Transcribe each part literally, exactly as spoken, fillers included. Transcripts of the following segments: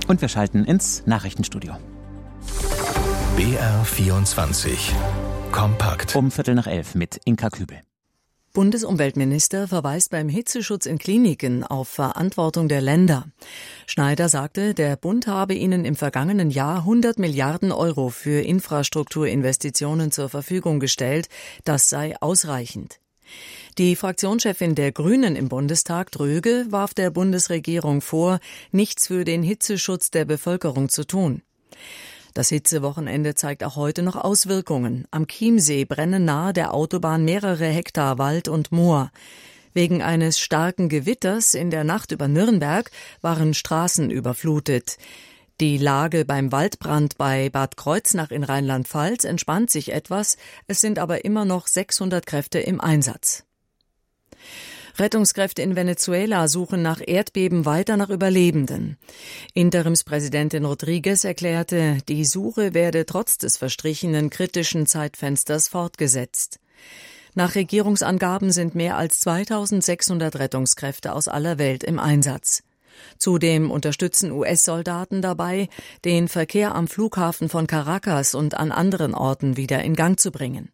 Und wir schalten ins Nachrichtenstudio. B R vierundzwanzig. Kompakt. Um Viertel nach elf mit Inka Kübel. Bundesumweltminister verweist beim Hitzeschutz in Kliniken auf Verantwortung der Länder. Schneider sagte, der Bund habe ihnen im vergangenen Jahr hundert Milliarden Euro für Infrastrukturinvestitionen zur Verfügung gestellt. Das sei ausreichend. Die Fraktionschefin der Grünen im Bundestag, Dröge, warf der Bundesregierung vor, nichts für den Hitzeschutz der Bevölkerung zu tun. Das Hitzewochenende zeigt auch heute noch Auswirkungen. Am Chiemsee brennen nahe der Autobahn mehrere Hektar Wald und Moor. Wegen eines starken Gewitters in der Nacht über Nürnberg waren Straßen überflutet. Die Lage beim Waldbrand bei Bad Kreuznach in Rheinland-Pfalz entspannt sich etwas. Es sind aber immer noch sechshundert Kräfte im Einsatz. Rettungskräfte in Venezuela suchen nach Erdbeben weiter nach Überlebenden. Interimspräsidentin Rodriguez erklärte, die Suche werde trotz des verstrichenen kritischen Zeitfensters fortgesetzt. Nach Regierungsangaben sind mehr als zweitausendsechshundert Rettungskräfte aus aller Welt im Einsatz. Zudem unterstützen U S-Soldaten dabei, den Verkehr am Flughafen von Caracas und an anderen Orten wieder in Gang zu bringen.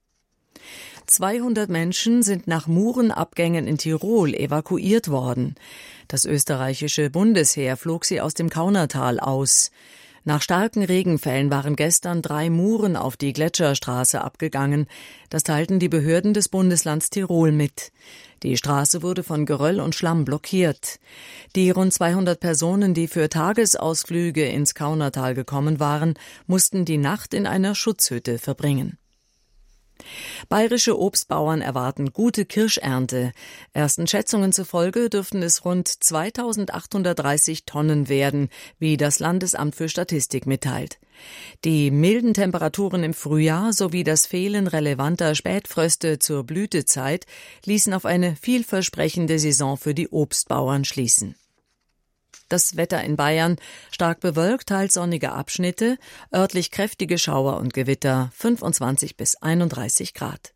zweihundert Menschen sind nach Murenabgängen in Tirol evakuiert worden. Das österreichische Bundesheer flog sie aus dem Kaunertal aus. Nach starken Regenfällen waren gestern drei Muren auf die Gletscherstraße abgegangen. Das teilten die Behörden des Bundeslands Tirol mit. Die Straße wurde von Geröll und Schlamm blockiert. Die rund zweihundert Personen, die für Tagesausflüge ins Kaunertal gekommen waren, mussten die Nacht in einer Schutzhütte verbringen. Bayerische Obstbauern erwarten gute Kirschernte. Ersten Schätzungen zufolge dürften es rund zweitausendachthundertdreißig Tonnen werden, wie das Landesamt für Statistik mitteilt. Die milden Temperaturen im Frühjahr sowie das Fehlen relevanter Spätfröste zur Blütezeit ließen auf eine vielversprechende Saison für die Obstbauern schließen. Das Wetter in Bayern: stark bewölkt, teils sonnige Abschnitte, örtlich kräftige Schauer und Gewitter, fünfundzwanzig bis einunddreißig Grad.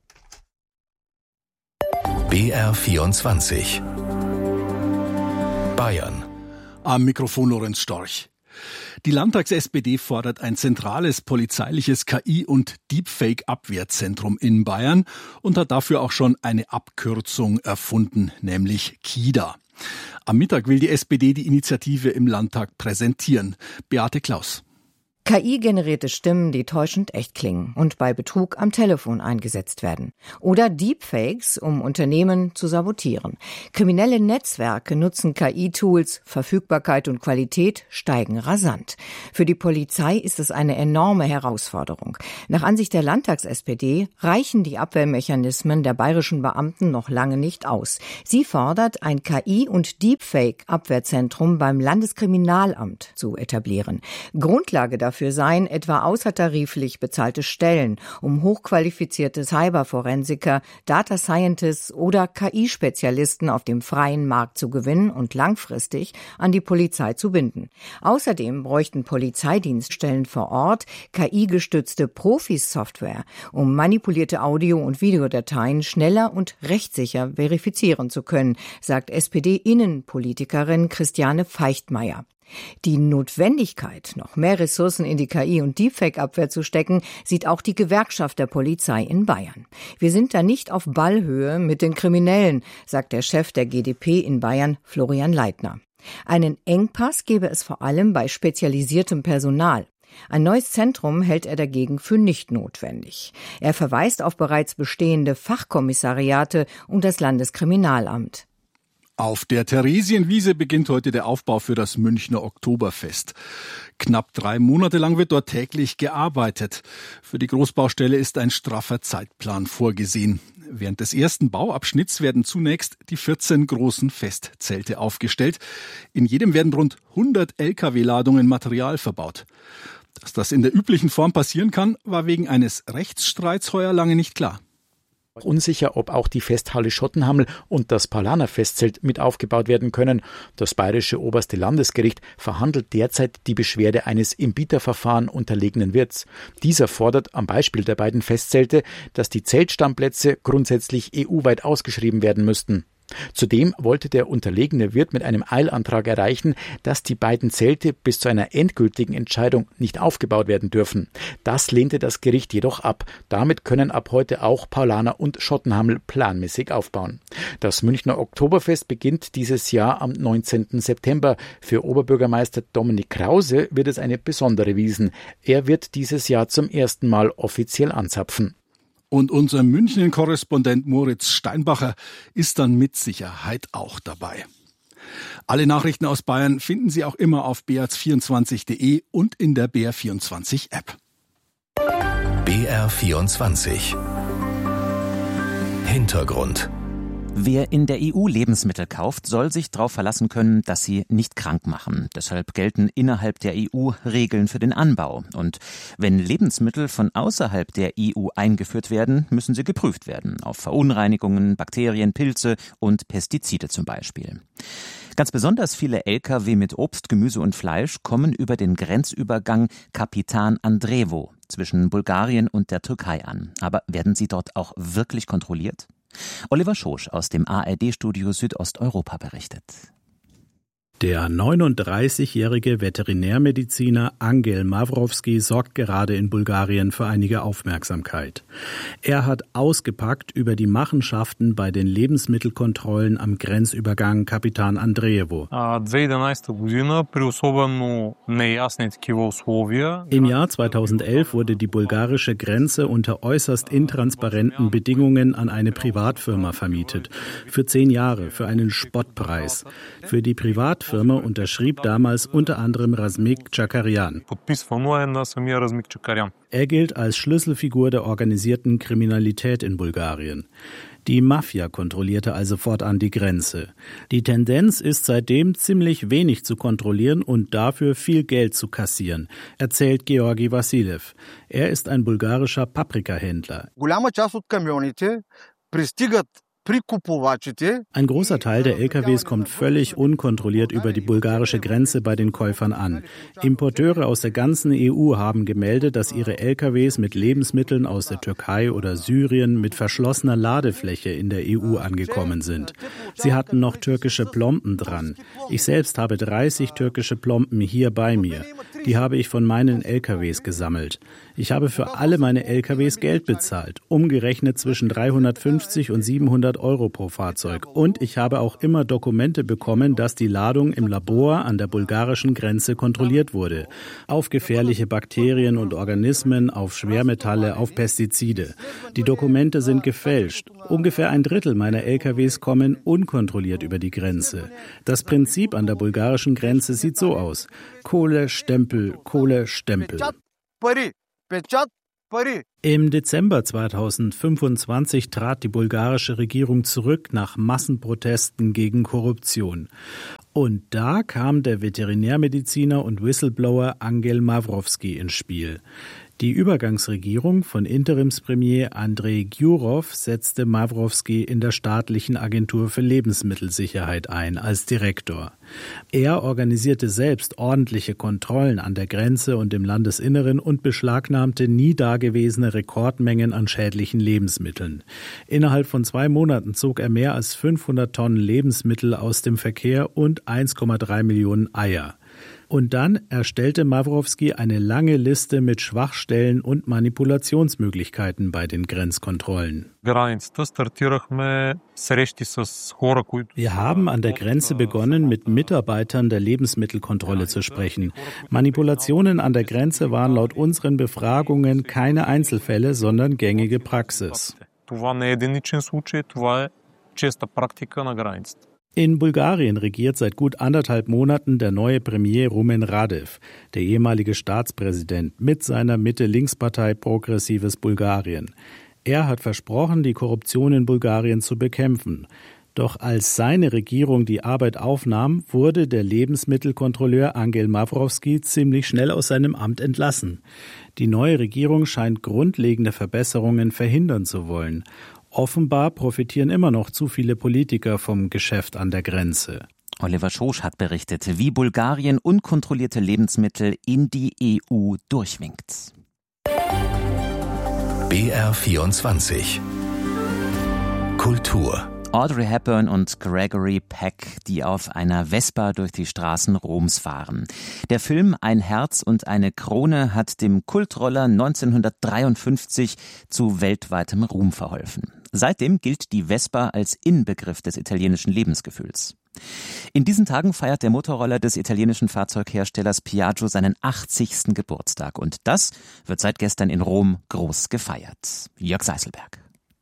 B R vierundzwanzig. Bayern. Am Mikrofon Lorenz Storch. Die Landtags-S P D fordert ein zentrales polizeiliches K I- und Deepfake-Abwehrzentrum in Bayern und hat dafür auch schon eine Abkürzung erfunden, nämlich KIDA. Am Mittag will die S P D die Initiative im Landtag präsentieren. Beate Klaus. K I-generierte Stimmen, die täuschend echt klingen und bei Betrug am Telefon eingesetzt werden. Oder Deepfakes, um Unternehmen zu sabotieren. Kriminelle Netzwerke nutzen K I-Tools, Verfügbarkeit und Qualität steigen rasant. Für die Polizei ist es eine enorme Herausforderung. Nach Ansicht der Landtags-S P D reichen die Abwehrmechanismen der bayerischen Beamten noch lange nicht aus. Sie fordert, ein K I- und Deepfake-Abwehrzentrum beim Landeskriminalamt zu etablieren. Grundlage dafür sein, etwa außertariflich bezahlte Stellen, um hochqualifizierte Cyberforensiker, Data Scientists oder K I-Spezialisten auf dem freien Markt zu gewinnen und langfristig an die Polizei zu binden. Außerdem bräuchten Polizeidienststellen vor Ort K I-gestützte Profis-Software, um manipulierte Audio- und Videodateien schneller und rechtssicher verifizieren zu können, sagt S P D-Innenpolitikerin Christiane Feichtmeier. Die Notwendigkeit, noch mehr Ressourcen in die K I- und Deepfake-Abwehr zu stecken, sieht auch die Gewerkschaft der Polizei in Bayern. Wir sind da nicht auf Ballhöhe mit den Kriminellen, sagt der Chef der G d P in Bayern, Florian Leitner. Einen Engpass gebe es vor allem bei spezialisiertem Personal. Ein neues Zentrum hält er dagegen für nicht notwendig. Er verweist auf bereits bestehende Fachkommissariate und das Landeskriminalamt. Auf der Theresienwiese beginnt heute der Aufbau für das Münchner Oktoberfest. Knapp drei Monate lang wird dort täglich gearbeitet. Für die Großbaustelle ist ein straffer Zeitplan vorgesehen. Während des ersten Bauabschnitts werden zunächst die vierzehn großen Festzelte aufgestellt. In jedem werden rund hundert L K W-Ladungen Material verbaut. Dass das in der üblichen Form passieren kann, war wegen eines Rechtsstreits heuer lange nicht klar. Unsicher, ob auch die Festhalle Schottenhammel und das Paulaner Festzelt mit aufgebaut werden können. Das bayerische oberste Landesgericht verhandelt derzeit die Beschwerde eines im Bieterverfahren unterlegenen Wirts. Dieser fordert am Beispiel der beiden Festzelte, dass die Zeltstammplätze grundsätzlich E U-weit ausgeschrieben werden müssten. Zudem wollte der unterlegene Wirt mit einem Eilantrag erreichen, dass die beiden Zelte bis zu einer endgültigen Entscheidung nicht aufgebaut werden dürfen. Das lehnte das Gericht jedoch ab. Damit können ab heute auch Paulaner und Schottenhammel planmäßig aufbauen. Das Münchner Oktoberfest beginnt dieses Jahr am neunzehnten September. Für Oberbürgermeister Dominik Krause wird es eine besondere Wiesn. Er wird dieses Jahr zum ersten Mal offiziell anzapfen. Und unser München-Korrespondent Moritz Steinbacher ist dann mit Sicherheit auch dabei. Alle Nachrichten aus Bayern finden Sie auch immer auf b r vierundzwanzig punkt d e und in der B R vierundzwanzig App. B R vierundzwanzig Hintergrund. Wer in der E U Lebensmittel kauft, soll sich darauf verlassen können, dass sie nicht krank machen. Deshalb gelten innerhalb der E U Regeln für den Anbau. Und wenn Lebensmittel von außerhalb der E U eingeführt werden, müssen sie geprüft werden. Auf Verunreinigungen, Bakterien, Pilze und Pestizide zum Beispiel. Ganz besonders viele L K W mit Obst, Gemüse und Fleisch kommen über den Grenzübergang Kapitan Andreevo zwischen Bulgarien und der Türkei an. Aber werden sie dort auch wirklich kontrolliert? Oliver Schosch aus dem A R D-Studio Südosteuropa berichtet. Der neununddreißigjährige Veterinärmediziner Angel Mavrovski sorgt gerade in Bulgarien für einige Aufmerksamkeit. Er hat ausgepackt über die Machenschaften bei den Lebensmittelkontrollen am Grenzübergang Kapitan Andreevo. Im Jahr zweitausendelf wurde die bulgarische Grenze unter äußerst intransparenten Bedingungen an eine Privatfirma vermietet. Für zehn Jahre, für einen Spottpreis. Für die Privatfirma Firma unterschrieb damals unter anderem Razmik Chakarian. Er gilt als Schlüsselfigur der organisierten Kriminalität in Bulgarien. Die Mafia kontrollierte also fortan die Grenze. Die Tendenz ist seitdem ziemlich wenig zu kontrollieren und dafür viel Geld zu kassieren, erzählt Georgi Vassilev. Er ist ein bulgarischer Paprikahändler. Ein großer Teil der L K Ws kommt völlig unkontrolliert über die bulgarische Grenze bei den Käufern an. Importeure aus der ganzen E U haben gemeldet, dass ihre L K Ws mit Lebensmitteln aus der Türkei oder Syrien mit verschlossener Ladefläche in der E U angekommen sind. Sie hatten noch türkische Plomben dran. Ich selbst habe dreißig türkische Plomben hier bei mir. Die habe ich von meinen L K Ws gesammelt. Ich habe für alle meine L K Ws Geld bezahlt, umgerechnet zwischen dreihundertfünfzig und siebenhundert Euro pro Fahrzeug. Und ich habe auch immer Dokumente bekommen, dass die Ladung im Labor an der bulgarischen Grenze kontrolliert wurde. Auf gefährliche Bakterien und Organismen, auf Schwermetalle, auf Pestizide. Die Dokumente sind gefälscht. Ungefähr ein Drittel meiner L K Ws kommen unkontrolliert über die Grenze. Das Prinzip an der bulgarischen Grenze sieht so aus. Kohle, Stempel, Kohle, Stempel. Im Dezember zweitausendfünfundzwanzig trat die bulgarische Regierung zurück nach Massenprotesten gegen Korruption. Und da kam der Veterinärmediziner und Whistleblower Angel Mavrovski ins Spiel. Die Übergangsregierung von Interimspremier Andrei Gyurov setzte Mavrovski in der staatlichen Agentur für Lebensmittelsicherheit ein als Direktor. Er organisierte selbst ordentliche Kontrollen an der Grenze und im Landesinneren und beschlagnahmte nie dagewesene Rekordmengen an schädlichen Lebensmitteln. Innerhalb von zwei Monaten zog er mehr als fünfhundert Tonnen Lebensmittel aus dem Verkehr und eins Komma drei Millionen Eier. Und dann erstellte Mavrovski eine lange Liste mit Schwachstellen und Manipulationsmöglichkeiten bei den Grenzkontrollen. Wir haben an der Grenze begonnen, mit Mitarbeitern der Lebensmittelkontrolle zu sprechen. Manipulationen an der Grenze waren laut unseren Befragungen keine Einzelfälle, sondern gängige Praxis. In Bulgarien regiert seit gut anderthalb Monaten der neue Premier Rumen Radev, der ehemalige Staatspräsident, mit seiner Mitte-Links-Partei Progressives Bulgarien. Er hat versprochen, die Korruption in Bulgarien zu bekämpfen. Doch als seine Regierung die Arbeit aufnahm, wurde der Lebensmittelkontrolleur Angel Mavrovski ziemlich schnell aus seinem Amt entlassen. Die neue Regierung scheint grundlegende Verbesserungen verhindern zu wollen. Offenbar profitieren immer noch zu viele Politiker vom Geschäft an der Grenze. Oliver Schosch hat berichtet, wie Bulgarien unkontrollierte Lebensmittel in die E U durchwinkt. B R vierundzwanzig Kultur. Audrey Hepburn und Gregory Peck, die auf einer Vespa durch die Straßen Roms fahren. Der Film Ein Herz und eine Krone hat dem Kultroller neunzehnhundertdreiundfünfzig zu weltweitem Ruhm verholfen. Seitdem gilt die Vespa als Inbegriff des italienischen Lebensgefühls. In diesen Tagen feiert der Motorroller des italienischen Fahrzeugherstellers Piaggio seinen achtzigsten Geburtstag. Und das wird seit gestern in Rom groß gefeiert. Jörg Seiselberg.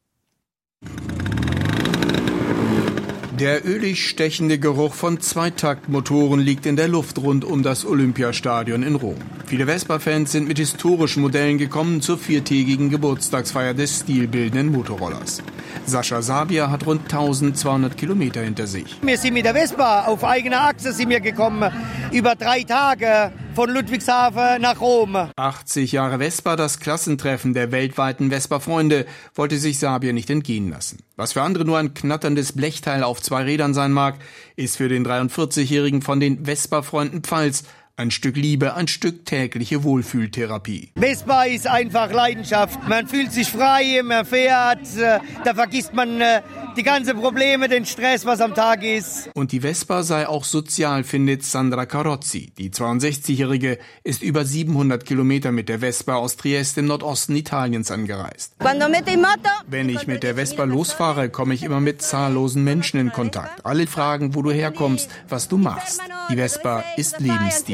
Der ölig stechende Geruch von Zweitaktmotoren liegt in der Luft rund um das Olympiastadion in Rom. Viele Vespa-Fans sind mit historischen Modellen gekommen zur viertägigen Geburtstagsfeier des stilbildenden Motorrollers. Sascha Sabia hat rund tausendzweihundert Kilometer hinter sich. Wir sind mit der Vespa auf eigener Achse sind wir gekommen, über drei Tage von Ludwigshafen nach Rom. achtzig Jahre Vespa, das Klassentreffen der weltweiten Vespa-Freunde, wollte sich Sabia nicht entgehen lassen. Was für andere nur ein knatterndes Blechteil auf zwei Rädern sein mag, ist für den dreiundvierzigjährigen von den Vespa-Freunden Pfalz ein Stück Liebe, ein Stück tägliche Wohlfühltherapie. Vespa ist einfach Leidenschaft. Man fühlt sich frei, man fährt, da vergisst man die ganzen Probleme, den Stress, was am Tag ist. Und die Vespa sei auch sozial, findet Sandra Carozzi. Die zweiundsechzigjährige ist über siebenhundert Kilometer mit der Vespa aus Trieste im Nordosten Italiens angereist. Wenn ich mit der Vespa losfahre, komme ich immer mit zahllosen Menschen in Kontakt. Alle fragen, wo du herkommst, was du machst. Die Vespa ist Lebensstil.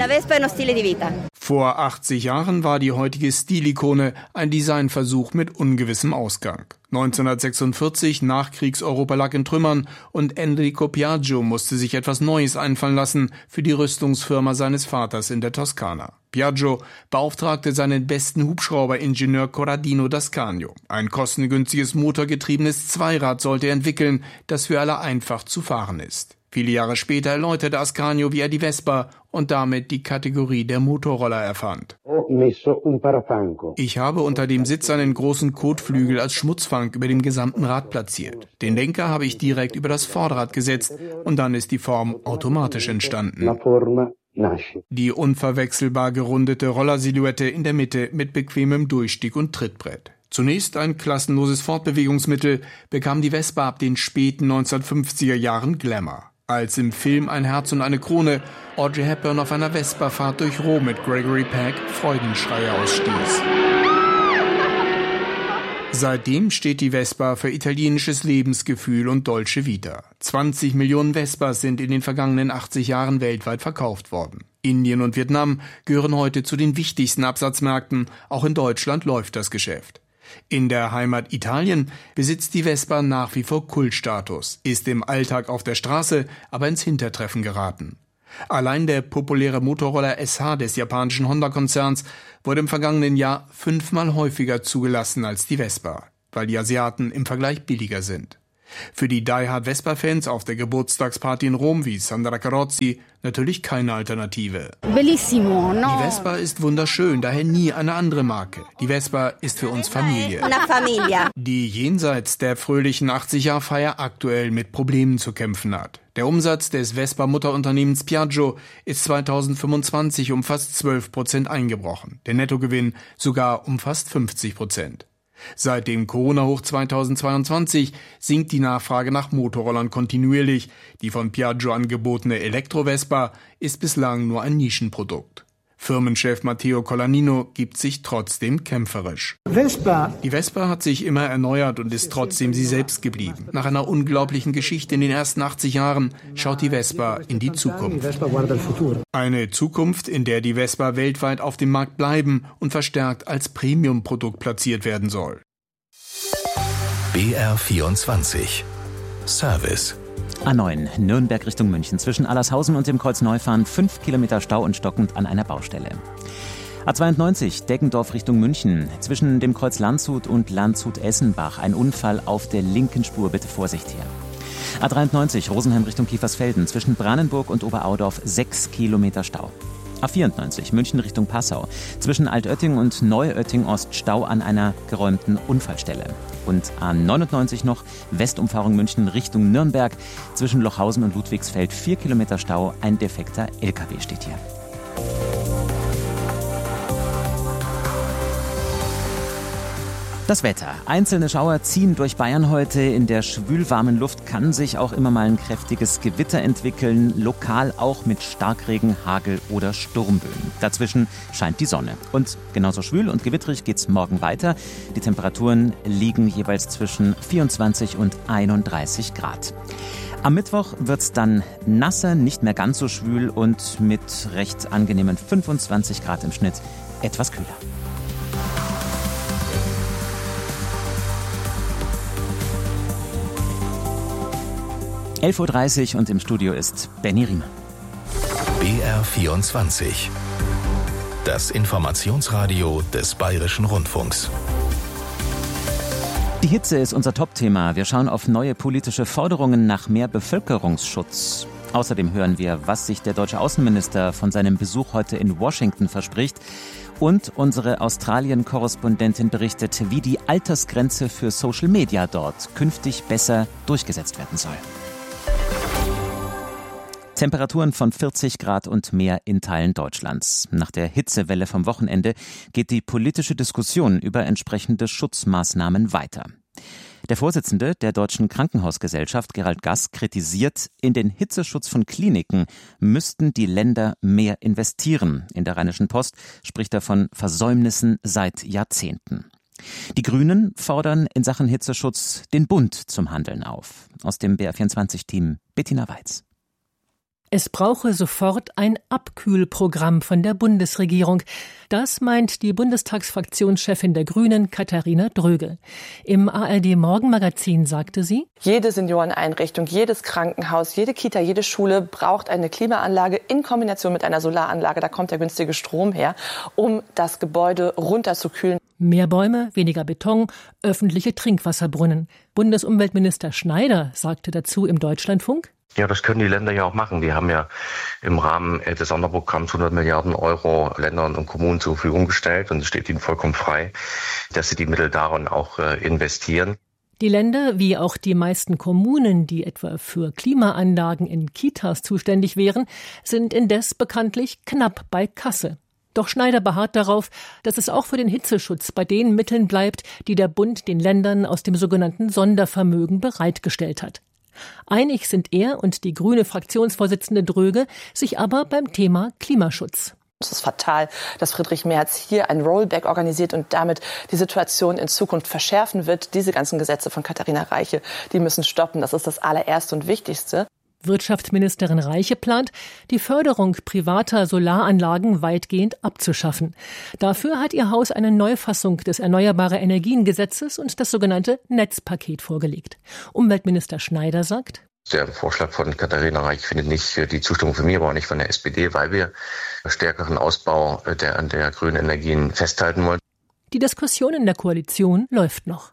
Vor achtzig Jahren war die heutige Stilikone ein Designversuch mit ungewissem Ausgang. neunzehnhundertsechsundvierzig, Nachkriegseuropa lag in Trümmern und Enrico Piaggio musste sich etwas Neues einfallen lassen für die Rüstungsfirma seines Vaters in der Toskana. Piaggio beauftragte seinen besten Hubschrauberingenieur Corradino d'Ascanio. Ein kostengünstiges motorgetriebenes Zweirad sollte er entwickeln, das für alle einfach zu fahren ist. Viele Jahre später erläuterte Ascanio, wie er die Vespa und damit die Kategorie der Motorroller erfand. Ich habe unter dem Sitz einen großen Kotflügel als Schmutzfang über dem gesamten Rad platziert. Den Lenker habe ich direkt über das Vorderrad gesetzt und dann ist die Form automatisch entstanden. Die unverwechselbar gerundete Rollersilhouette in der Mitte mit bequemem Durchstieg und Trittbrett. Zunächst ein klassenloses Fortbewegungsmittel, bekam die Vespa ab den späten neunzehnhundertfünfziger Jahren Glamour. Als im Film Ein Herz und eine Krone Audrey Hepburn auf einer Vespa-Fahrt durch Rom mit Gregory Peck Freudenschreie ausstieß. Seitdem steht die Vespa für italienisches Lebensgefühl und Dolce Vita. zwanzig Millionen Vespas sind in den vergangenen achtzig Jahren weltweit verkauft worden. Indien und Vietnam gehören heute zu den wichtigsten Absatzmärkten. Auch in Deutschland läuft das Geschäft. In der Heimat Italien besitzt die Vespa nach wie vor Kultstatus, ist im Alltag auf der Straße aber ins Hintertreffen geraten. Allein der populäre Motorroller S H des japanischen Honda-Konzerns wurde im vergangenen Jahr fünfmal häufiger zugelassen als die Vespa, weil die Asiaten im Vergleich billiger sind. Für die Die-Hard-Vespa-Fans auf der Geburtstagsparty in Rom wie Sandra Carozzi natürlich keine Alternative. Bellissimo, no? Die Vespa ist wunderschön, daher nie eine andere Marke. Die Vespa ist für uns Familie. Una familia. Die jenseits der fröhlichen achtzig-Jahr-Feier aktuell mit Problemen zu kämpfen hat. Der Umsatz des Vespa-Mutterunternehmens Piaggio ist zweitausendfünfundzwanzig um fast zwölf Prozent eingebrochen. Der Nettogewinn sogar um fast fünfzig Prozent. Seit dem Corona-Hoch zweitausendzweiundzwanzig sinkt die Nachfrage nach Motorrollern kontinuierlich. Die von Piaggio angebotene Elektro-Vespa ist bislang nur ein Nischenprodukt. Firmenchef Matteo Collanino gibt sich trotzdem kämpferisch. Vespa. Die Vespa hat sich immer erneuert und ist trotzdem sie selbst geblieben. Nach einer unglaublichen Geschichte in den ersten achtzig Jahren schaut die Vespa in die Zukunft. Eine Zukunft, in der die Vespa weltweit auf dem Markt bleiben und verstärkt als Premium-Produkt platziert werden soll. B R vierundzwanzig Service. A neun, Nürnberg Richtung München. Zwischen Allershausen und dem Kreuz Neufahren fünf Kilometer Stau und stockend an einer Baustelle. A zweiundneunzig, Deggendorf Richtung München. Zwischen dem Kreuz Landshut und Landshut-Essenbach. Ein Unfall auf der linken Spur, bitte Vorsicht hier. A dreiundneunzig, Rosenheim Richtung Kiefersfelden. Zwischen Brandenburg und Oberaudorf sechs Kilometer Stau. A vierundneunzig, München Richtung Passau. Zwischen Altötting und Neuötting Ost Stau an einer geräumten Unfallstelle. Und A neunundneunzig noch, Westumfahrung München Richtung Nürnberg. Zwischen Lochhausen und Ludwigsfeld vier Kilometer Stau. Ein defekter L K W steht hier. Das Wetter. Einzelne Schauer ziehen durch Bayern heute. In der schwülwarmen Luft kann sich auch immer mal ein kräftiges Gewitter entwickeln. Lokal auch mit Starkregen, Hagel oder Sturmböen. Dazwischen scheint die Sonne. Und genauso schwül und gewittrig geht's morgen weiter. Die Temperaturen liegen jeweils zwischen vierundzwanzig und einunddreißig Grad. Am Mittwoch wird's dann nasser, nicht mehr ganz so schwül und mit recht angenehmen fünfundzwanzig Grad im Schnitt etwas kühler. elf Uhr dreißig und im Studio ist Benny Riemer. B R vierundzwanzig. Das Informationsradio des Bayerischen Rundfunks. Die Hitze ist unser Top-Thema. Wir schauen auf neue politische Forderungen nach mehr Bevölkerungsschutz. Außerdem hören wir, was sich der deutsche Außenminister von seinem Besuch heute in Washington verspricht. Und unsere Australien-Korrespondentin berichtet, wie die Altersgrenze für Social Media dort künftig besser durchgesetzt werden soll. Temperaturen von vierzig Grad und mehr in Teilen Deutschlands. Nach der Hitzewelle vom Wochenende geht die politische Diskussion über entsprechende Schutzmaßnahmen weiter. Der Vorsitzende der Deutschen Krankenhausgesellschaft, Gerald Gass, kritisiert, in den Hitzeschutz von Kliniken müssten die Länder mehr investieren. In der Rheinischen Post spricht er von Versäumnissen seit Jahrzehnten. Die Grünen fordern in Sachen Hitzeschutz den Bund zum Handeln auf. Aus dem B R vierundzwanzig-Team Bettina Weiz. Es brauche sofort ein Abkühlprogramm von der Bundesregierung. Das meint die Bundestagsfraktionschefin der Grünen, Katharina Dröge. Im A R D-Morgenmagazin sagte sie: Jede Senioreneinrichtung, jedes Krankenhaus, jede Kita, jede Schule braucht eine Klimaanlage in Kombination mit einer Solaranlage. Da kommt der günstige Strom her, um das Gebäude runterzukühlen. Mehr Bäume, weniger Beton, öffentliche Trinkwasserbrunnen. Bundesumweltminister Schneider sagte dazu im Deutschlandfunk: Ja, das können die Länder ja auch machen. Die haben ja im Rahmen des Sonderprogramms hundert Milliarden Euro Ländern und Kommunen zur Verfügung gestellt und es steht ihnen vollkommen frei, dass sie die Mittel darin auch investieren. Die Länder, wie auch die meisten Kommunen, die etwa für Klimaanlagen in Kitas zuständig wären, sind indes bekanntlich knapp bei Kasse. Doch Schneider beharrt darauf, dass es auch für den Hitzeschutz bei den Mitteln bleibt, die der Bund den Ländern aus dem sogenannten Sondervermögen bereitgestellt hat. Einig sind er und die grüne Fraktionsvorsitzende Dröge sich aber beim Thema Klimaschutz. Es ist fatal, dass Friedrich Merz hier ein Rollback organisiert und damit die Situation in Zukunft verschärfen wird. Diese ganzen Gesetze von Katharina Reiche, die müssen stoppen. Das ist das allererste und Wichtigste. Wirtschaftsministerin Reiche plant, die Förderung privater Solaranlagen weitgehend abzuschaffen. Dafür hat ihr Haus eine Neufassung des Erneuerbare Energien-Gesetzes und das sogenannte Netzpaket vorgelegt. Umweltminister Schneider sagt: Der Vorschlag von Katharina Reiche findet nicht die Zustimmung von mir, aber auch nicht von der S P D, weil wir stärkeren Ausbau der, der grünen Energien festhalten wollen. Die Diskussion in der Koalition läuft noch.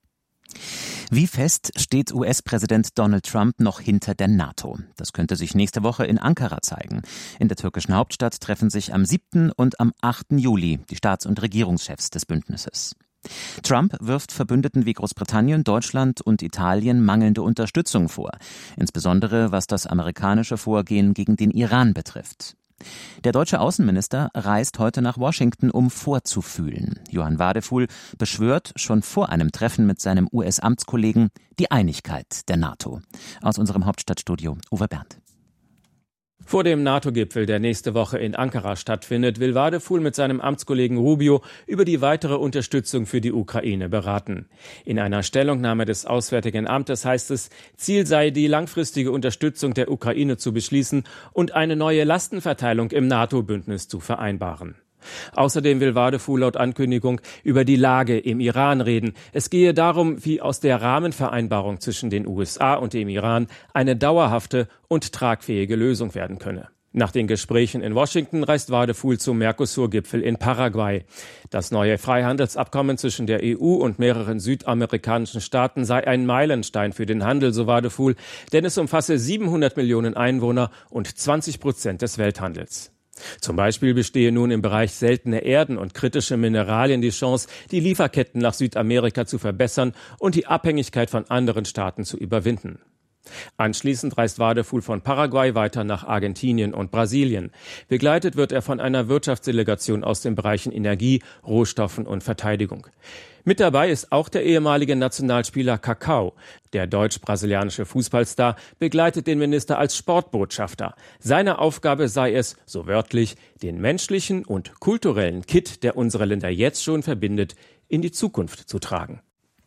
Wie fest steht U S-Präsident Donald Trump noch hinter der NATO? Das könnte sich nächste Woche in Ankara zeigen. In der türkischen Hauptstadt treffen sich am siebten und am achten Juli die Staats- und Regierungschefs des Bündnisses. Trump wirft Verbündeten wie Großbritannien, Deutschland und Italien mangelnde Unterstützung vor, insbesondere was das amerikanische Vorgehen gegen den Iran betrifft. Der deutsche Außenminister reist heute nach Washington, um vorzufühlen. Johann Wadefuhl beschwört schon vor einem Treffen mit seinem U S-Amtskollegen die Einigkeit der NATO. Aus unserem Hauptstadtstudio Uwe Berndt. Vor dem NATO-Gipfel, der nächste Woche in Ankara stattfindet, will Wadefuhl mit seinem Amtskollegen Rubio über die weitere Unterstützung für die Ukraine beraten. In einer Stellungnahme des Auswärtigen Amtes heißt es, Ziel sei, die langfristige Unterstützung der Ukraine zu beschließen und eine neue Lastenverteilung im NATO-Bündnis zu vereinbaren. Außerdem will Wadefuhl laut Ankündigung über die Lage im Iran reden. Es gehe darum, wie aus der Rahmenvereinbarung zwischen den U S A und dem Iran eine dauerhafte und tragfähige Lösung werden könne. Nach den Gesprächen in Washington reist Wadefuhl zum Mercosur-Gipfel in Paraguay. Das neue Freihandelsabkommen zwischen der E U und mehreren südamerikanischen Staaten sei ein Meilenstein für den Handel, so Wadefuhl, denn es umfasse siebenhundert Millionen Einwohner und zwanzig Prozent des Welthandels. Zum Beispiel bestehe nun im Bereich seltene Erden und kritische Mineralien die Chance, die Lieferketten nach Südamerika zu verbessern und die Abhängigkeit von anderen Staaten zu überwinden. Anschließend reist Wadefuhl von Paraguay weiter nach Argentinien und Brasilien. Begleitet wird er von einer Wirtschaftsdelegation aus den Bereichen Energie, Rohstoffen und Verteidigung. Mit dabei ist auch der ehemalige Nationalspieler Kaká. Der deutsch-brasilianische Fußballstar begleitet den Minister als Sportbotschafter. Seine Aufgabe sei es, so wörtlich, den menschlichen und kulturellen Kitt, der unsere Länder jetzt schon verbindet, in die Zukunft zu tragen.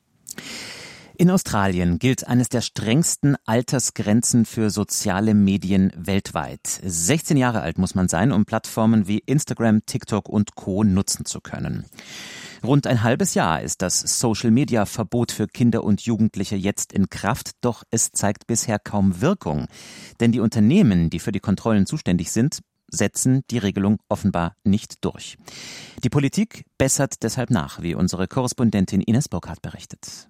In Australien gilt eines der strengsten Altersgrenzen für soziale Medien weltweit. sechzehn Jahre alt muss man sein, um Plattformen wie Instagram, TikTok und Co. nutzen zu können. Rund ein halbes Jahr ist das Social-Media-Verbot für Kinder und Jugendliche jetzt in Kraft, doch es zeigt bisher kaum Wirkung. Denn die Unternehmen, die für die Kontrollen zuständig sind, setzen die Regelung offenbar nicht durch. Die Politik bessert deshalb nach, wie unsere Korrespondentin Ines Burkhardt berichtet.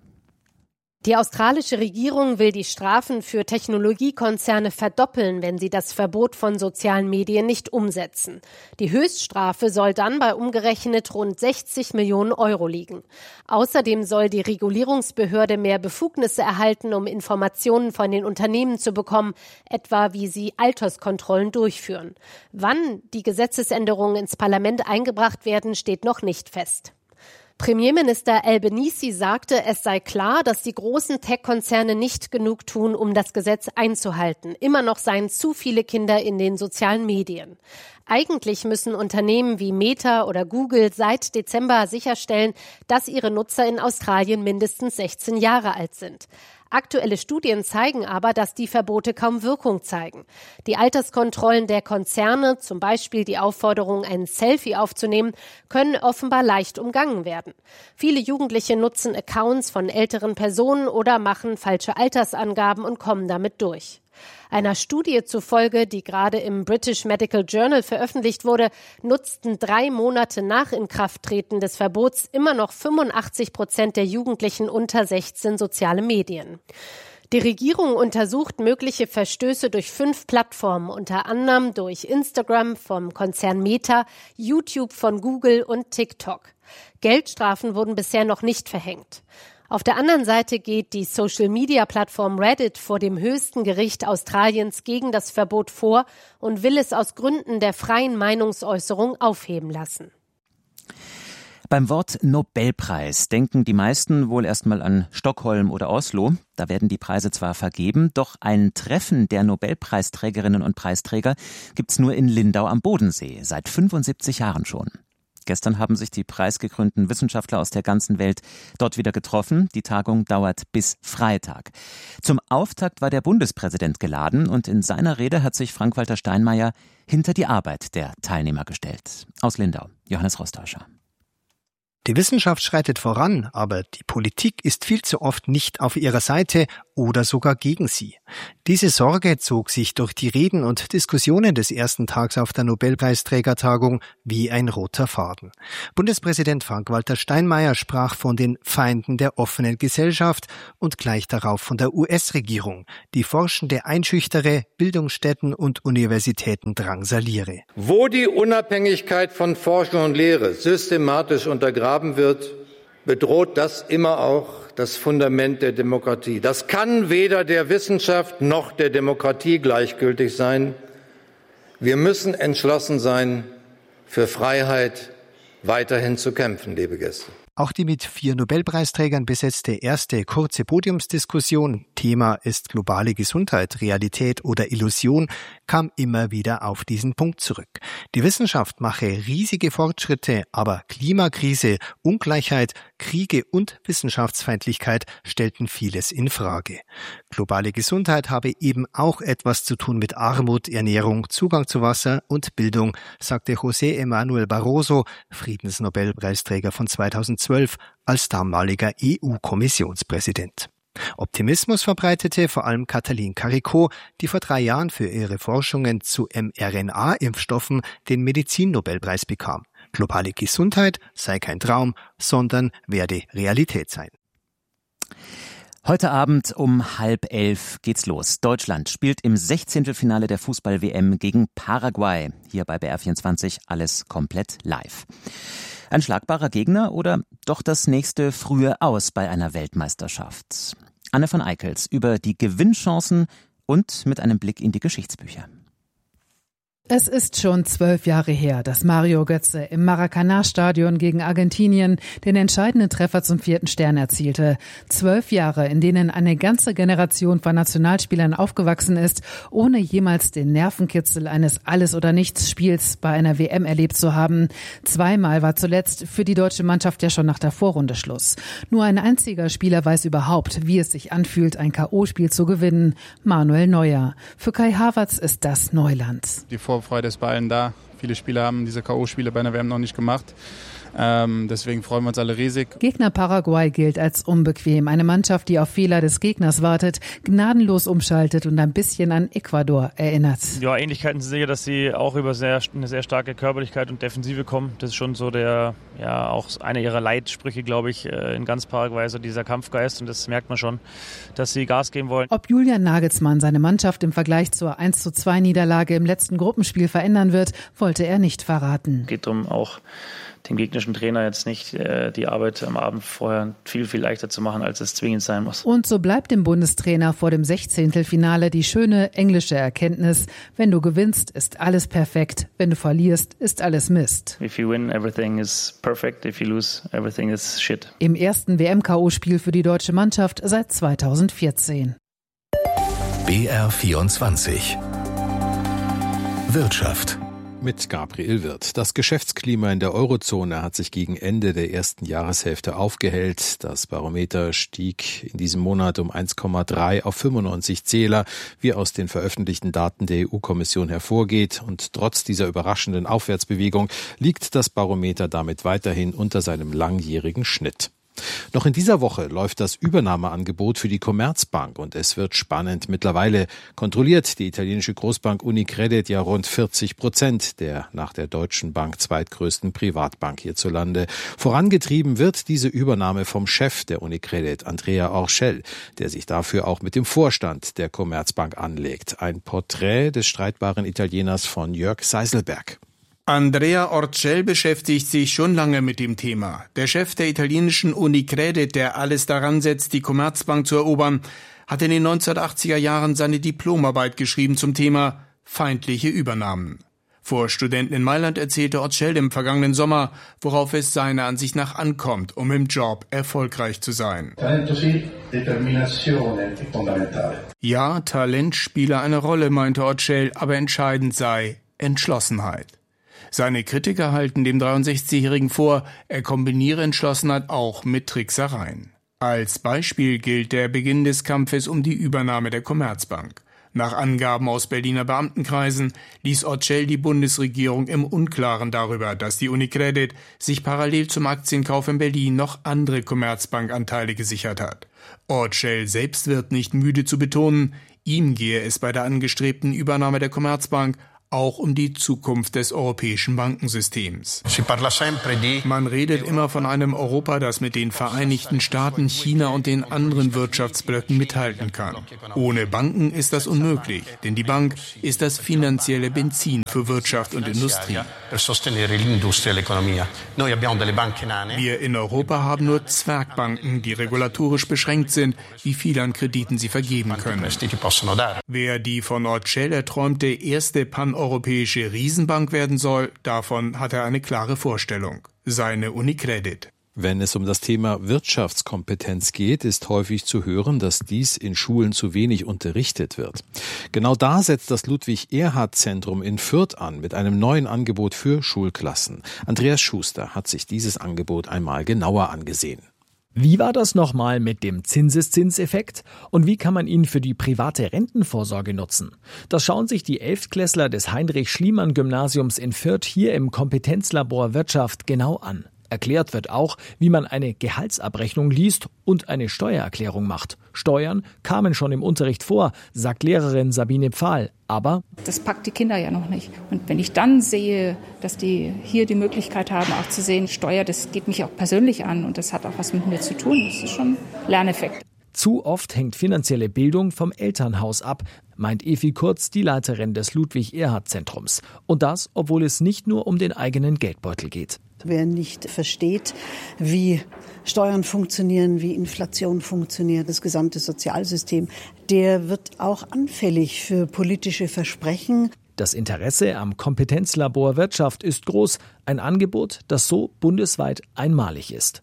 Die australische Regierung will die Strafen für Technologiekonzerne verdoppeln, wenn sie das Verbot von sozialen Medien nicht umsetzen. Die Höchststrafe soll dann bei umgerechnet rund sechzig Millionen Euro liegen. Außerdem soll die Regulierungsbehörde mehr Befugnisse erhalten, um Informationen von den Unternehmen zu bekommen, etwa wie sie Alterskontrollen durchführen. Wann die Gesetzesänderungen ins Parlament eingebracht werden, steht noch nicht fest. Premierminister Albanese sagte, es sei klar, dass die großen Tech-Konzerne nicht genug tun, um das Gesetz einzuhalten. Immer noch seien zu viele Kinder in den sozialen Medien. Eigentlich müssen Unternehmen wie Meta oder Google seit Dezember sicherstellen, dass ihre Nutzer in Australien mindestens sechzehn Jahre alt sind. Aktuelle Studien zeigen aber, dass die Verbote kaum Wirkung zeigen. Die Alterskontrollen der Konzerne, zum Beispiel die Aufforderung, ein Selfie aufzunehmen, können offenbar leicht umgangen werden. Viele Jugendliche nutzen Accounts von älteren Personen oder machen falsche Altersangaben und kommen damit durch. Einer Studie zufolge, die gerade im British Medical Journal veröffentlicht wurde, nutzten drei Monate nach Inkrafttreten des Verbots immer noch fünfundachtzig Prozent der Jugendlichen unter sechzehn soziale Medien. Die Regierung untersucht mögliche Verstöße durch fünf Plattformen, unter anderem durch Instagram vom Konzern Meta, YouTube von Google und TikTok. Geldstrafen wurden bisher noch nicht verhängt. Auf der anderen Seite geht die Social-Media-Plattform Reddit vor dem höchsten Gericht Australiens gegen das Verbot vor und will es aus Gründen der freien Meinungsäußerung aufheben lassen. Beim Wort Nobelpreis denken die meisten wohl erstmal an Stockholm oder Oslo. Da werden die Preise zwar vergeben, doch ein Treffen der Nobelpreisträgerinnen und Preisträger gibt's nur in Lindau am Bodensee, seit fünfundsiebzig Jahren schon. Gestern haben sich die preisgekrönten Wissenschaftler aus der ganzen Welt dort wieder getroffen. Die Tagung dauert bis Freitag. Zum Auftakt war der Bundespräsident geladen und in seiner Rede hat sich Frank-Walter Steinmeier hinter die Arbeit der Teilnehmer gestellt. Aus Lindau, Johannes Rostauscher. Die Wissenschaft schreitet voran, aber die Politik ist viel zu oft nicht auf ihrer Seite oder sogar gegen sie. Diese Sorge zog sich durch die Reden und Diskussionen des ersten Tags auf der Nobelpreisträgertagung wie ein roter Faden. Bundespräsident Frank-Walter Steinmeier sprach von den Feinden der offenen Gesellschaft und gleich darauf von der U S-Regierung, die Forschende einschüchtere, Bildungsstätten und Universitäten drangsaliere. Wo die Unabhängigkeit von Forschung und Lehre systematisch untergraben wird, bedroht das immer auch das Fundament der Demokratie. Das kann weder der Wissenschaft noch der Demokratie gleichgültig sein. Wir müssen entschlossen sein, für Freiheit weiterhin zu kämpfen, liebe Gäste. Auch die mit vier Nobelpreisträgern besetzte erste kurze Podiumsdiskussion, Thema ist globale Gesundheit, Realität oder Illusion, kam immer wieder auf diesen Punkt zurück. Die Wissenschaft mache riesige Fortschritte, aber Klimakrise, Ungleichheit, Kriege und Wissenschaftsfeindlichkeit stellten vieles in Frage. Globale Gesundheit habe eben auch etwas zu tun mit Armut, Ernährung, Zugang zu Wasser und Bildung, sagte José Emanuel Barroso, Friedensnobelpreisträger von zweitausendzwölf, als damaliger E U-Kommissionspräsident. Optimismus verbreitete vor allem Katalin Karikó, die vor drei Jahren für ihre Forschungen zu mRNA-Impfstoffen den Medizinnobelpreis bekam. Globale Gesundheit sei kein Traum, sondern werde Realität sein. Heute Abend um halb elf geht's los. Deutschland spielt im Sechzehntelfinale der Fußball-W M gegen Paraguay. Hier bei B R vierundzwanzig alles komplett live. Ein schlagbarer Gegner oder doch das nächste frühe Aus bei einer Weltmeisterschaft? Anne von Eickels über die Gewinnchancen und mit einem Blick in die Geschichtsbücher. Es ist schon zwölf Jahre her, dass Mario Götze im Maracanã-Stadion gegen Argentinien den entscheidenden Treffer zum vierten Stern erzielte. Zwölf Jahre, in denen eine ganze Generation von Nationalspielern aufgewachsen ist, ohne jemals den Nervenkitzel eines Alles-oder-Nichts-Spiels bei einer W M erlebt zu haben. Zweimal war zuletzt für die deutsche Mannschaft ja schon nach der Vorrunde Schluss. Nur ein einziger Spieler weiß überhaupt, wie es sich anfühlt, ein K O-Spiel zu gewinnen. Manuel Neuer. Für Kai Havertz ist das Neuland. Die Vorfreude ist bei allen da. Viele Spieler haben diese K O-Spiele bei einer W M noch nicht gemacht. Ähm, deswegen freuen wir uns alle riesig. Gegner Paraguay gilt als unbequem. Eine Mannschaft, die auf Fehler des Gegners wartet, gnadenlos umschaltet und ein bisschen an Ecuador erinnert. Ja, Ähnlichkeiten sind sicher, dass sie auch über sehr, eine sehr starke Körperlichkeit und Defensive kommen. Das ist schon so der, ja, auch einer ihrer Leitsprüche, glaube ich, in ganz Paraguay, so dieser Kampfgeist. Und das merkt man schon, dass sie Gas geben wollen. Ob Julian Nagelsmann seine Mannschaft im Vergleich zur eins zu zwei Niederlage im letzten Gruppenspiel verändern wird, wollte er nicht verraten. Es geht darum, auch dem gegnerischen Trainer jetzt nicht äh, die Arbeit am Abend vorher viel, viel leichter zu machen, als es zwingend sein muss. Und so bleibt dem Bundestrainer vor dem Sechzehntelfinale die schöne englische Erkenntnis: Wenn du gewinnst, ist alles perfekt. Wenn du verlierst, ist alles Mist. If you win, everything is perfect. If you lose, everything is shit. Im ersten W M-K O-Spiel für die deutsche Mannschaft seit zweitausendvierzehn. B R vierundzwanzig Wirtschaft. Mit Gabriel Wirth. Das Geschäftsklima in der Eurozone hat sich gegen Ende der ersten Jahreshälfte aufgehellt. Das Barometer stieg in diesem Monat um eins Komma drei auf fünfundneunzig Zähler, wie aus den veröffentlichten Daten der E U-Kommission hervorgeht. Und trotz dieser überraschenden Aufwärtsbewegung liegt das Barometer damit weiterhin unter seinem langjährigen Schnitt. Noch in dieser Woche läuft das Übernahmeangebot für die Commerzbank und es wird spannend. Mittlerweile kontrolliert die italienische Großbank Unicredit ja rund vierzig Prozent der nach der Deutschen Bank zweitgrößten Privatbank hierzulande. Vorangetrieben wird diese Übernahme vom Chef der Unicredit, Andrea Orcel, der sich dafür auch mit dem Vorstand der Commerzbank anlegt. Ein Porträt des streitbaren Italieners von Jörg Seiselberg. Andrea Orcel beschäftigt sich schon lange mit dem Thema. Der Chef der italienischen Unicredit, der alles daran setzt, die Commerzbank zu erobern, hat in den neunzehnhundertachtziger Jahren seine Diplomarbeit geschrieben zum Thema feindliche Übernahmen. Vor Studenten in Mailand erzählte Orcel im vergangenen Sommer, worauf es seiner Ansicht nach ankommt, um im Job erfolgreich zu sein. Ja, Talent spiele eine Rolle, meinte Orcel, aber entscheidend sei Entschlossenheit. Seine Kritiker halten dem dreiundsechzigjährigen vor, er kombiniere Entschlossenheit auch mit Tricksereien. Als Beispiel gilt der Beginn des Kampfes um die Übernahme der Commerzbank. Nach Angaben aus Berliner Beamtenkreisen ließ Orcel die Bundesregierung im Unklaren darüber, dass die Unicredit sich parallel zum Aktienkauf in Berlin noch andere Commerzbank-Anteile gesichert hat. Orcel selbst wird nicht müde zu betonen, ihm gehe es bei der angestrebten Übernahme der Commerzbank auch um die Zukunft des europäischen Bankensystems. Man redet immer von einem Europa, das mit den Vereinigten Staaten, China und den anderen Wirtschaftsblöcken mithalten kann. Ohne Banken ist das unmöglich, denn die Bank ist das finanzielle Benzin für Wirtschaft und Industrie. Wir in Europa haben nur Zwergbanken, die regulatorisch beschränkt sind, wie viel an Krediten sie vergeben können. Wer die von Orcel erträumte erste pan europäische Riesenbank werden soll, davon hat er eine klare Vorstellung. Seine Unicredit. Wenn es um das Thema Wirtschaftskompetenz geht, ist häufig zu hören, dass dies in Schulen zu wenig unterrichtet wird. Genau da setzt das Ludwig-Erhard-Zentrum in Fürth an mit einem neuen Angebot für Schulklassen. Andreas Schuster hat sich dieses Angebot einmal genauer angesehen. Wie war das nochmal mit dem Zinseszinseffekt und wie kann man ihn für die private Rentenvorsorge nutzen? Das schauen sich die Elftklässler des Heinrich-Schliemann-Gymnasiums in Fürth hier im Kompetenzlabor Wirtschaft genau an. Erklärt wird auch, wie man eine Gehaltsabrechnung liest und eine Steuererklärung macht. Steuern kamen schon im Unterricht vor, sagt Lehrerin Sabine Pfahl. Aber das packt die Kinder ja noch nicht. Und wenn ich dann sehe, dass die hier die Möglichkeit haben, auch zu sehen, Steuer, das geht mich auch persönlich an und das hat auch was mit mir zu tun, das ist schon ein Lerneffekt. Zu oft hängt finanzielle Bildung vom Elternhaus ab, meint Evi Kurz, die Leiterin des Ludwig-Erhard-Zentrums. Und das, obwohl es nicht nur um den eigenen Geldbeutel geht. Wer nicht versteht, wie Steuern funktionieren, wie Inflation funktioniert, das gesamte Sozialsystem, der wird auch anfällig für politische Versprechen. Das Interesse am Kompetenzlabor Wirtschaft ist groß, ein Angebot, das so bundesweit einmalig ist.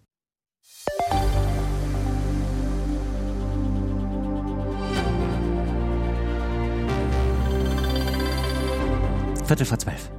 Viertel vor zwölf.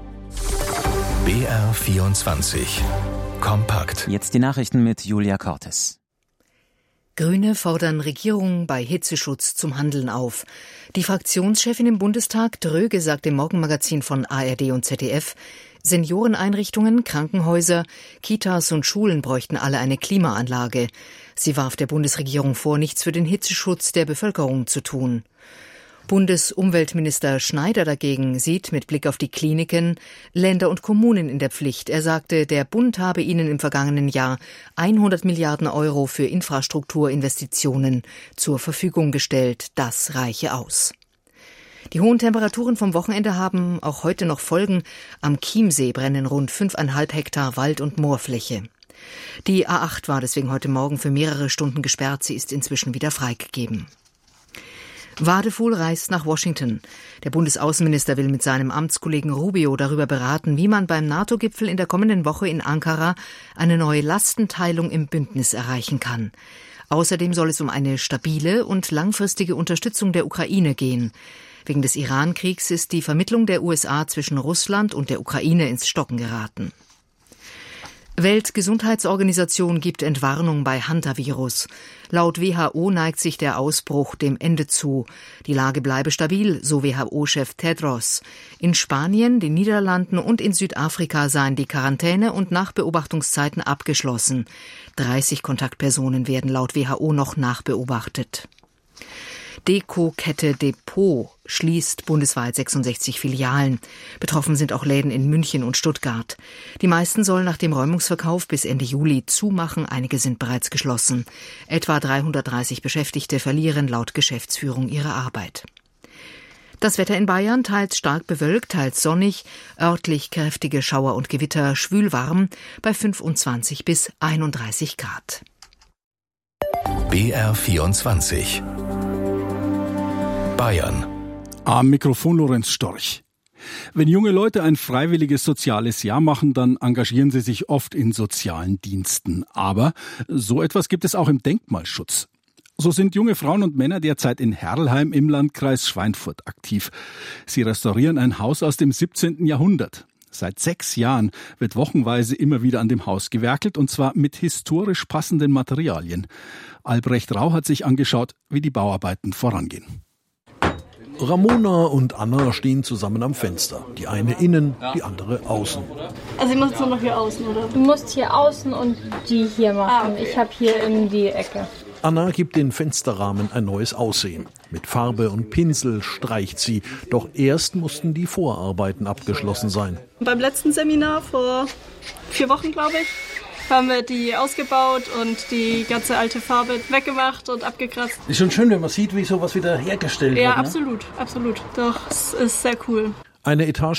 B R vierundzwanzig. Kompakt. Jetzt die Nachrichten mit Julia Cortes. Grüne fordern Regierung bei Hitzeschutz zum Handeln auf. Die Fraktionschefin im Bundestag, Dröge, sagt im Morgenmagazin von A R D und Z D F, Senioreneinrichtungen, Krankenhäuser, Kitas und Schulen bräuchten alle eine Klimaanlage. Sie warf der Bundesregierung vor, nichts für den Hitzeschutz der Bevölkerung zu tun. Bundesumweltminister Schneider dagegen sieht mit Blick auf die Kliniken Länder und Kommunen in der Pflicht. Er sagte, der Bund habe ihnen im vergangenen Jahr hundert Milliarden Euro für Infrastrukturinvestitionen zur Verfügung gestellt. Das reiche aus. Die hohen Temperaturen vom Wochenende haben auch heute noch Folgen. Am Chiemsee brennen rund fünfeinhalb Hektar Wald- und Moorfläche. Die A acht war deswegen heute Morgen für mehrere Stunden gesperrt. Sie ist inzwischen wieder freigegeben. Wadefuhl reist nach Washington. Der Bundesaußenminister will mit seinem Amtskollegen Rubio darüber beraten, wie man beim NATO-Gipfel in der kommenden Woche in Ankara eine neue Lastenteilung im Bündnis erreichen kann. Außerdem soll es um eine stabile und langfristige Unterstützung der Ukraine gehen. Wegen des Iran-Kriegs ist die Vermittlung der U S A zwischen Russland und der Ukraine ins Stocken geraten. Weltgesundheitsorganisation gibt Entwarnung bei Hantavirus. Laut W H O neigt sich der Ausbruch dem Ende zu. Die Lage bleibe stabil, so W H O-Chef Tedros. In Spanien, den Niederlanden und in Südafrika seien die Quarantäne- und Nachbeobachtungszeiten abgeschlossen. dreißig Kontaktpersonen werden laut W H O noch nachbeobachtet. Deko-Kette Depot schließt bundesweit sechsundsechzig Filialen. Betroffen sind auch Läden in München und Stuttgart. Die meisten sollen nach dem Räumungsverkauf bis Ende Juli zumachen. Einige sind bereits geschlossen. Etwa dreihundertdreißig Beschäftigte verlieren laut Geschäftsführung ihre Arbeit. Das Wetter in Bayern teils stark bewölkt, teils sonnig, örtlich kräftige Schauer und Gewitter, schwül warm bei fünfundzwanzig bis einunddreißig Grad. B R vierundzwanzig. Bayern. Am Mikrofon Lorenz Storch. Wenn junge Leute ein freiwilliges soziales Jahr machen, dann engagieren sie sich oft in sozialen Diensten. Aber so etwas gibt es auch im Denkmalschutz. So sind junge Frauen und Männer derzeit in Herlheim im Landkreis Schweinfurt aktiv. Sie restaurieren ein Haus aus dem siebzehnten Jahrhundert. Seit sechs Jahren wird wochenweise immer wieder an dem Haus gewerkelt, und zwar mit historisch passenden Materialien. Albrecht Rau hat sich angeschaut, wie die Bauarbeiten vorangehen. Ramona und Anna stehen zusammen am Fenster. Die eine innen, die andere außen. Also ich muss jetzt nur noch hier außen, oder? Du musst hier außen und die hier machen. Ah, okay. Ich habe hier in die Ecke. Anna gibt den Fensterrahmen ein neues Aussehen. Mit Farbe und Pinsel streicht sie. Doch erst mussten die Vorarbeiten abgeschlossen sein. Beim letzten Seminar vor vier Wochen, glaube ich, haben wir die ausgebaut und die ganze alte Farbe weggemacht und abgekratzt. Ist schon schön, wenn man sieht, wie sowas wieder hergestellt ja, wird. Ja, absolut, absolut. Doch, es ist sehr cool. Eine Etage